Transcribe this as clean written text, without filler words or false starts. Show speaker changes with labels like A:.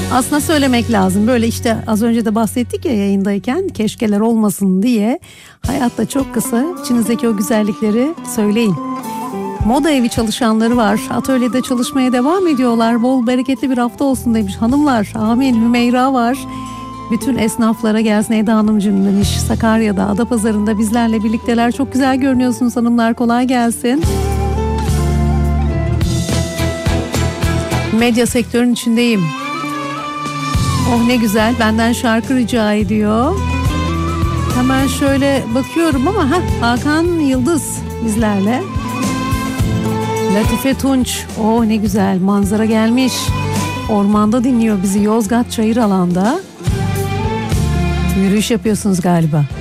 A: Aslında söylemek lazım. Böyle işte az önce de bahsettik ya yayındayken, keşkeler olmasın diye. Hayatta çok kısa, içinizdeki o güzellikleri söyleyin. Moda evi çalışanları var. Atölyede çalışmaya devam ediyorlar. Bol bereketli bir hafta olsun demiş hanımlar. Amin. Hümeyra var. Bütün esnaflara gelsin Eda Hanımcığım demiş. Sakarya'da, Adapazarı'nda bizlerle birlikteler. Çok güzel görünüyorsunuz hanımlar. Kolay gelsin. Medya sektörünün içindeyim. Oh ne güzel, benden şarkı rica ediyor. Hemen şöyle bakıyorum ama Hakan Yıldız bizlerle. Latife Tunç, oh ne güzel, manzara gelmiş. Ormanda dinliyor bizi, Yozgat Çayır alanda. Yürüyüş yapıyorsunuz galiba.